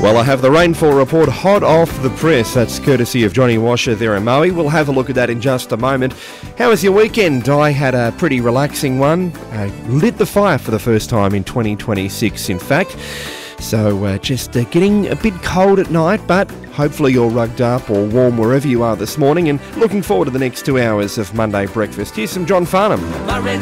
Well, I have the rainfall report hot off the press. That's courtesy of Johnny Washer there in Maui. We'll have a look at that in just a moment. How was your weekend? I had a pretty relaxing one. I lit the fire for the first time in 2026, in fact. So just getting a bit cold at night, but hopefully you're rugged up or warm wherever you are this morning, and looking forward to the next 2 hours of Monday breakfast. Here's some John Farnham. My red